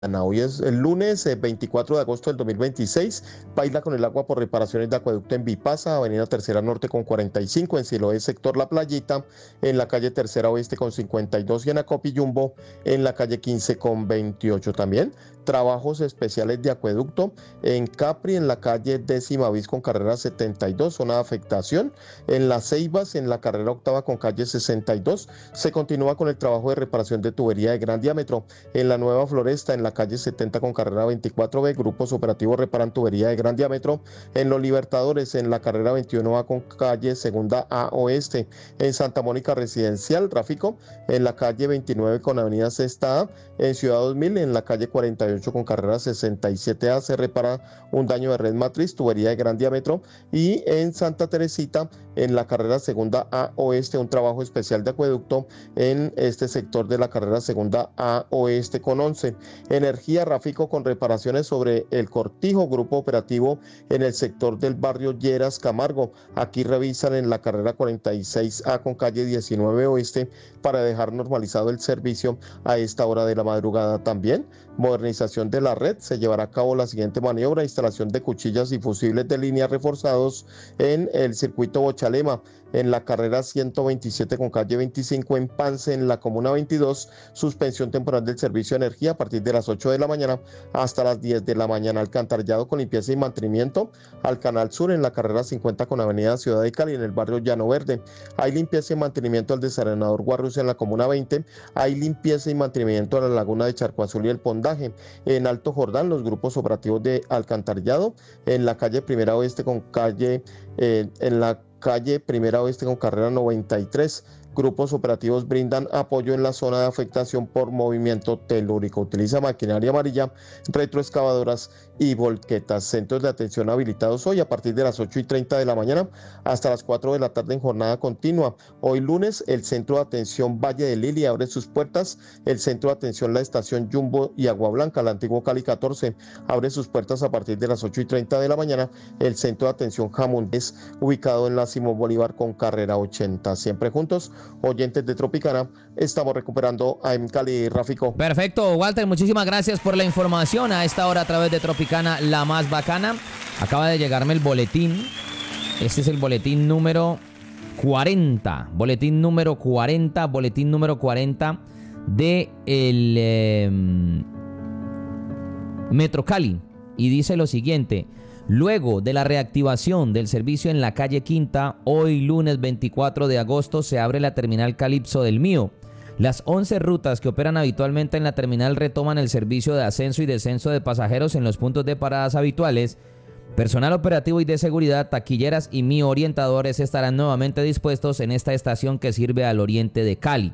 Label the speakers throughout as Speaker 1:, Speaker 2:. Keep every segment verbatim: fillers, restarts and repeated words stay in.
Speaker 1: Hoy es el lunes eh, veinticuatro de agosto del dos mil veintiséis. Baila con el agua por reparaciones de acueducto en Bipasa, Avenida Tercera Norte con cuarenta y cinco, en Siloé, sector La Playita, en la calle Tercera Oeste con cincuenta y dos y en Acopi Jumbo en la calle quince con veintiocho. También trabajos especiales de acueducto en Capri, en la calle décima bis con carrera setenta y dos, zona de afectación. En Las Ceibas, en la carrera octava con calle sesenta y dos, se continúa con el trabajo de reparación de tubería de gran diámetro. En la Nueva Floresta, en la calle setenta con carrera veinticuatro be, grupos operativos reparan tubería de gran diámetro. En Los Libertadores, en la carrera veintiuno a con calle segunda A oeste. En Santa Mónica Residencial, tráfico en la calle veintinueve con avenida Sexta A. En Ciudad dos mil, en la calle cuarenta y ocho con carrera sesenta y siete A, se repara un daño de red matriz, tubería de gran diámetro. Y en Santa Teresita, en la carrera segunda A oeste, un trabajo especial de acueducto en este sector de la carrera segunda A oeste con once. Energía Ráfico con reparaciones sobre el Cortijo, grupo operativo en el sector del barrio Lleras Camargo. Aquí revisan en la carrera cuarenta y seis A con calle diecinueve oeste para dejar normalizado el servicio a esta hora de la madrugada. También modernización de la red, se llevará a cabo la siguiente maniobra: instalación de cuchillas y fusibles de línea reforzados en el circuito Bochalema, en la carrera ciento veintisiete con calle veinticinco en Pance, en la comuna veintidós. Suspensión temporal del servicio de energía a partir de las ocho de la mañana hasta las diez de la mañana. Alcantarillado con limpieza y mantenimiento al Canal Sur, en la carrera cincuenta con avenida Ciudad de Cali, en el barrio Llano Verde. Hay limpieza y mantenimiento al desarenador Guarrus en la comuna veinte. Hay limpieza y mantenimiento a la laguna de Charco Azul y el Pondaje. En Alto Jordán, los grupos operativos de alcantarillado en la calle Primera Oeste con calle eh, en la calle Primera Oeste con carrera noventa y tres. Grupos operativos brindan apoyo en la zona de afectación por movimiento telúrico. Utiliza maquinaria amarilla, retroexcavadoras y volquetas. Centros de atención habilitados hoy a partir de las ocho y treinta de la mañana hasta las cuatro de la tarde en jornada continua. Hoy lunes, el Centro de Atención Valle de Lili abre sus puertas. El Centro de Atención La Estación Jumbo y Agua Blanca, la antiguo Cali catorce, abre sus puertas a partir de las ocho y treinta de la mañana. El Centro de Atención Jamundés, ubicado en la Simón Bolívar con carrera ochenta. Siempre juntos, oyentes de Tropicana, estamos recuperando a M. Cali, Ráfico.
Speaker 2: Perfecto, Walter, muchísimas gracias por la información a esta hora a través de Tropicana, la más bacana. Acaba de llegarme el boletín. Este es el boletín número cuarenta. Boletín número cuarenta, boletín número cuarenta de el eh, Metro Cali. Y dice lo siguiente: luego de la reactivación del servicio en la calle Quinta, hoy lunes veinticuatro de agosto se abre la terminal Calipso del Mío. Las once rutas que operan habitualmente en la terminal retoman el servicio de ascenso y descenso de pasajeros en los puntos de paradas habituales. Personal operativo y de seguridad, taquilleras y Mío orientadores estarán nuevamente dispuestos en esta estación que sirve al oriente de Cali.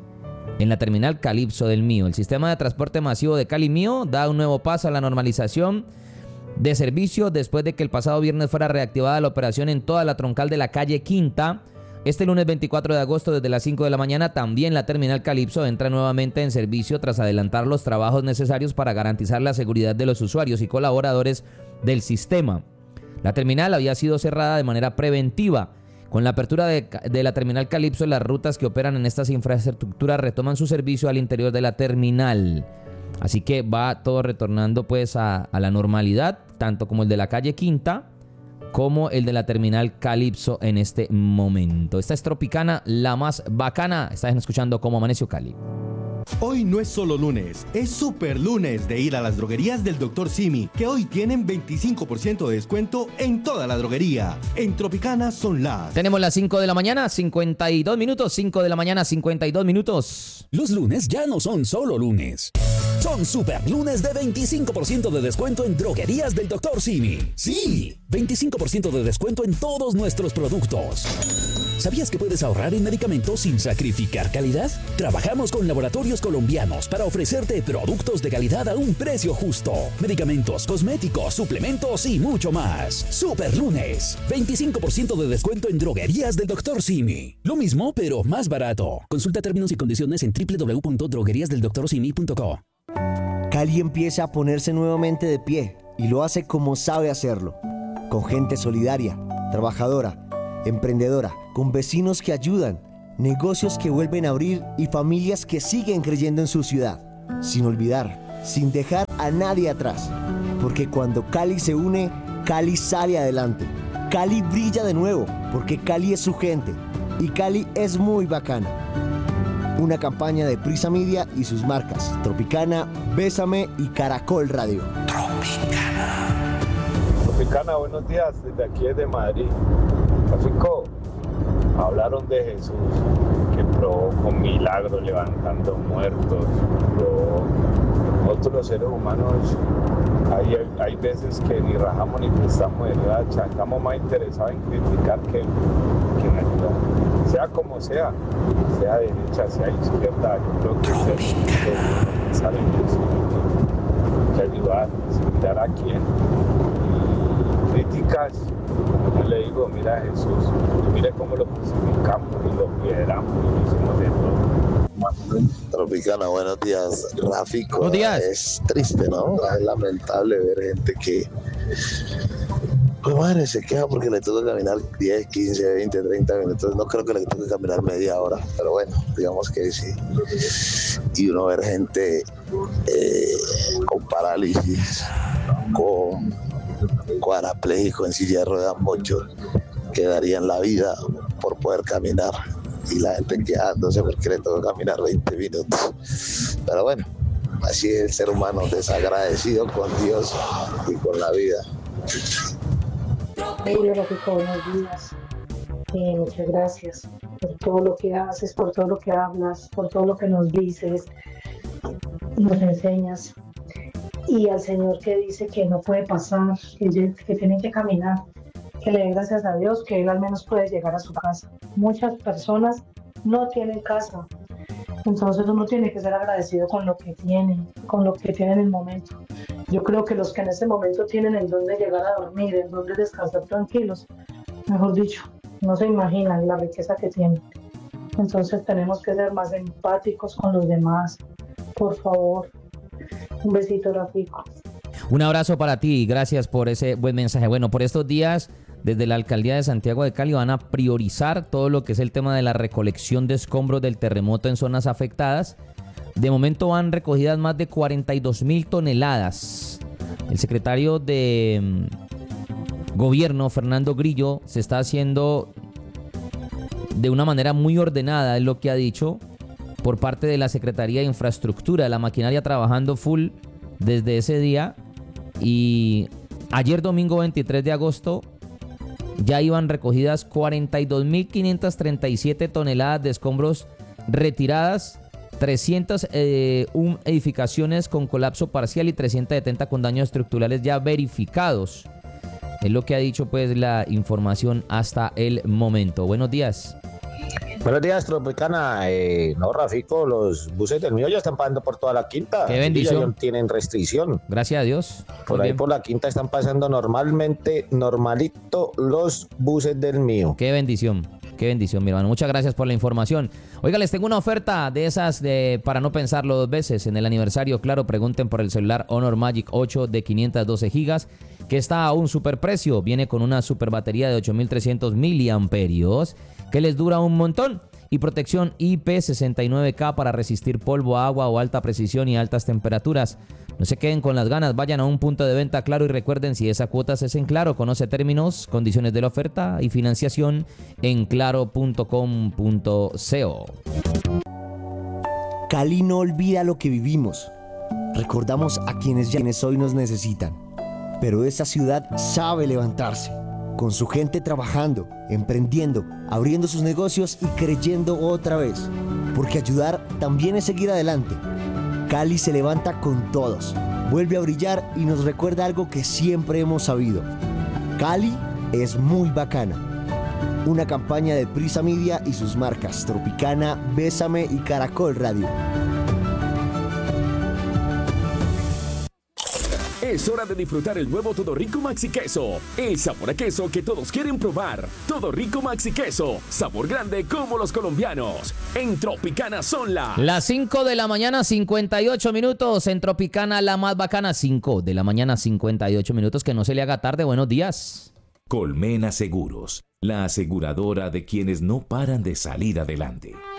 Speaker 2: En la terminal Calipso del Mío, el sistema de transporte masivo de Cali Mío da un nuevo paso a la normalización de servicio después de que el pasado viernes fuera reactivada la operación en toda la troncal de la calle Quinta. Este lunes veinticuatro de agosto desde las cinco de la mañana también la terminal Calipso entra nuevamente en servicio tras adelantar los trabajos necesarios para garantizar la seguridad de los usuarios y colaboradores del sistema. La terminal había sido cerrada de manera preventiva. Con la apertura de, de la terminal Calipso, las rutas que operan en estas infraestructuras retoman su servicio al interior de la terminal. Así que va todo retornando pues a, a la normalidad, tanto como el de la calle Quinta como el de la terminal Calipso en este momento. Esta es Tropicana, la más bacana. Estás escuchando Cómo Amaneció Cali.
Speaker 3: Hoy no es solo lunes, es super lunes de ir a las droguerías del doctor Simi, que hoy tienen veinticinco por ciento de descuento en toda la droguería. En Tropicana son las...
Speaker 2: Tenemos las cinco de la mañana, cincuenta y dos minutos. cinco de la mañana, cincuenta y dos minutos.
Speaker 4: Los lunes ya no son solo lunes. Son super lunes de veinticinco por ciento de descuento en droguerías del doctor Simi. Sí, veinticinco por ciento de descuento en todos nuestros productos. ¿Sabías que puedes ahorrar en medicamentos sin sacrificar calidad? Trabajamos con laboratorios colombianos para ofrecerte productos de calidad a un precio justo. Medicamentos, cosméticos, suplementos y mucho más. Super lunes, veinticinco por ciento de descuento en droguerías del doctor Simi. Lo mismo, pero más barato. Consulta términos y condiciones en doble u doble u doble u punto droguerías del doctor simi punto co.
Speaker 5: Cali empieza a ponerse nuevamente de pie y lo hace como sabe hacerlo, con gente solidaria, trabajadora, emprendedora, con vecinos que ayudan, negocios que vuelven a abrir y familias que siguen creyendo en su ciudad. Sin olvidar, sin dejar a nadie atrás. Porque cuando Cali se une, Cali sale adelante. Cali brilla de nuevo, porque Cali es su gente. Y Cali es muy bacana. Una campaña de Prisa Media y sus marcas Tropicana, Bésame y Caracol Radio.
Speaker 6: Tropicana. Tropicana, buenos días, desde aquí desde Madrid. Pafico, hablaron de Jesús, que provocó milagros levantando muertos, probó. Nosotros los seres humanos, hay, hay veces que ni rajamos ni prestamos de racha, estamos más interesados en criticar que, que en ayudar. Sea como sea, sea derecha, sea izquierda, yo creo que sea pensar en eso, que ayudar, sin mirar a quién. Y críticas, como yo le digo, mira a Jesús, mire cómo lo crucificamos y lo piedramos y lo hicimos de todo.
Speaker 7: Tropicana, buenos días. Ráfico,
Speaker 2: buenos días.
Speaker 7: Es triste, ¿no? Es lamentable ver gente que, pues madre, se queja porque le toca caminar diez, quince, veinte, treinta minutos. No creo que le toque caminar media hora, pero bueno, digamos que sí. Y uno ver gente eh, con parálisis, con cuadrapléjico en silla de ruedas, muchos que darían la vida por poder caminar. Y la gente quejándose porque le toca caminar veinte minutos. Pero bueno, así es el ser humano, desagradecido con Dios y con la vida.
Speaker 8: Julio, Rafico, buenos días. Eh, muchas gracias por todo lo que haces, por todo lo que hablas, por todo lo que nos dices, nos enseñas. Y al Señor que dice que no puede pasar, que, que tiene que caminar, que le dé gracias a Dios que Él al menos puede llegar a su casa. Muchas personas no tienen casa, entonces uno tiene que ser agradecido con lo que tienen, con lo que tienen en el momento. Yo creo que los que en ese momento tienen en dónde llegar a dormir, en dónde descansar tranquilos, mejor dicho, no se imaginan la riqueza que tienen. Entonces tenemos que ser más empáticos con los demás, por favor. Un besito, Rafico.
Speaker 2: Un abrazo para ti y gracias por ese buen mensaje. Bueno, por estos días, desde la Alcaldía de Santiago de Cali van a priorizar todo lo que es el tema de la recolección de escombros del terremoto en zonas afectadas. De momento van recogidas más de cuarenta y dos mil toneladas. El secretario de mm, Gobierno, Fernando Grillo, se está haciendo de una manera muy ordenada, es lo que ha dicho, por parte de la Secretaría de Infraestructura, la maquinaria trabajando full desde ese día. Y ayer domingo veintitrés de agosto ya iban recogidas cuarenta y dos mil quinientas treinta y siete toneladas de escombros retiradas, trescientas uno eh, edificaciones con colapso parcial y trescientos setenta con daños estructurales ya verificados. Es lo que ha dicho pues la información hasta el momento. Buenos días.
Speaker 9: Buenos días, Tropicana. Eh, no, Rafico, los buses del mío ya están pasando por toda la quinta.
Speaker 2: Qué bendición.
Speaker 9: Ya no tienen restricción.
Speaker 2: Gracias a Dios.
Speaker 9: Por
Speaker 2: Muy
Speaker 9: ahí
Speaker 2: bien.
Speaker 9: por la quinta están pasando normalmente, normalito, los buses del mío.
Speaker 2: Qué bendición. Qué bendición, mi hermano. Muchas gracias por la información. Oiga, les tengo una oferta de esas de para no pensarlo dos veces. En el aniversario, claro, pregunten por el celular Honor Magic ocho de quinientos doce gigas, que está a un superprecio. Viene con una super batería de ocho mil trescientos miliamperios que les dura un montón. Y protección I P sesenta y nueve K para resistir polvo, agua o alta precisión y altas temperaturas. No se queden con las ganas, vayan a un punto de venta Claro y recuerden, si esa cuota es en Claro, conoce términos, condiciones de la oferta y financiación en claro punto com punto co.
Speaker 5: Cali no olvida lo que vivimos. Recordamos a quienes, quienes hoy nos necesitan. Pero esa ciudad sabe levantarse, con su gente trabajando, emprendiendo, abriendo sus negocios y creyendo otra vez. Porque ayudar también es seguir adelante. Cali se levanta con todos, vuelve a brillar y nos recuerda algo que siempre hemos sabido. Cali es muy bacana. Una campaña de Prisa Media y sus marcas Tropicana, Bésame y Caracol Radio.
Speaker 4: Es hora de disfrutar el nuevo Todo Rico Maxi Queso. El sabor a queso que todos quieren probar. Todo Rico Maxi Queso. Sabor grande como los colombianos. En Tropicana son las...
Speaker 2: Las cinco de la mañana, cincuenta y ocho minutos. En Tropicana, la más bacana. cinco de la mañana, cincuenta y ocho minutos. Que no se le haga tarde. Buenos días.
Speaker 10: Colmena Seguros. La aseguradora de quienes no paran de salir adelante.